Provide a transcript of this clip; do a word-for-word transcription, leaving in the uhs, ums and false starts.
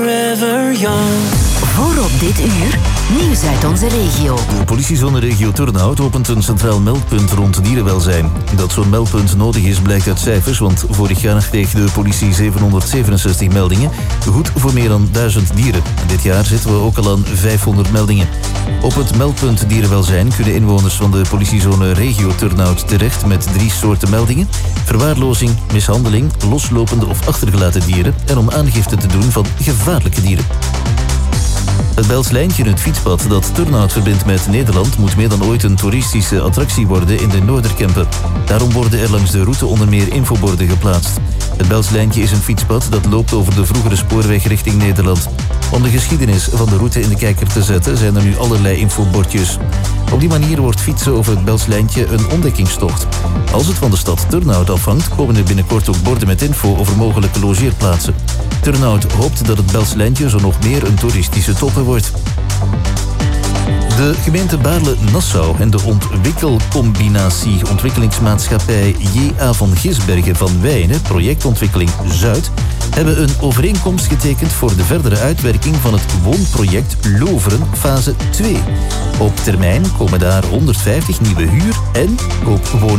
Forever young. Voor op dit uur, nieuws uit onze regio. De politiezone regio Turnhout opent een centraal meldpunt rond dierenwelzijn. Dat zo'n meldpunt nodig is blijkt uit cijfers, want vorig jaar kreeg de politie zevenhonderdzevenenzestig meldingen, goed voor meer dan duizend dieren. Dit jaar zitten we ook al aan vijfhonderd meldingen. Op het meldpunt dierenwelzijn kunnen inwoners van de politiezone regio Turnhout terecht met drie soorten meldingen: verwaarlozing, mishandeling, loslopende of achtergelaten dieren en om aangifte te doen van gevaarlijke dieren. Het Belslijntje, het fietspad dat Turnhout verbindt met Nederland, moet meer dan ooit een toeristische attractie worden in de Noorderkempen. Daarom worden er langs de route onder meer infoborden geplaatst. Het Belslijntje is een fietspad dat loopt over de vroegere spoorweg richting Nederland. Om de geschiedenis van de route in de kijker te zetten zijn er nu allerlei infobordjes. Op die manier wordt fietsen over het Belslijntje een ontdekkingstocht. Als het van de stad Turnhout afhangt, komen er binnenkort ook borden met info over mogelijke logeerplaatsen. Turnhout hoopt dat het Belslijntje zo nog meer een toeristische toppe wordt. De gemeente Baarle-Nassau en de ontwikkelcombinatie ontwikkelingsmaatschappij J A van Gisbergen van Wijnen, projectontwikkeling Zuid, hebben een overeenkomst getekend voor de verdere uitwerking van het woonproject Loveren fase twee. Op termijn komen daar honderdvijftig nieuwe huur- en koopwoningen